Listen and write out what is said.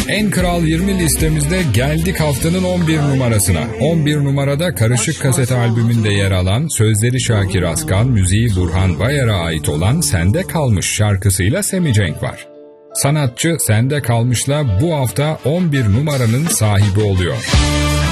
En Kral 20 listemizde geldik haftanın 11 numarasına. 11 numarada Karışık Kaset albümünde yer alan, sözleri Şakir Askan, müziği Burhan Bayar'a ait olan Sende Kalmış şarkısıyla Semi Cenk var. Sanatçı Sende Kalmış'la bu hafta 11 numaranın sahibi oluyor.